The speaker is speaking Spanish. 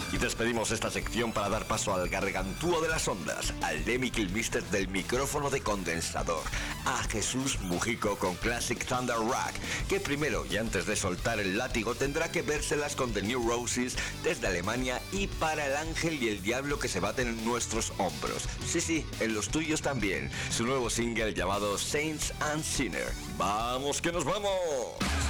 Y despedimos esta sección para dar paso al gargantúo de las ondas, al Lemmy Kilmister del micrófono de condensador, a Jesús Mujico con Classic Thunder Rock, que primero y antes de soltar el látigo tendrá que vérselas con The New Roses desde Alemania y para el ángel y el diablo que se baten en nuestros hombros. Sí, en los tuyos también. Su nuevo single llamado Saints and Sinners. ¡Vamos que nos vamos!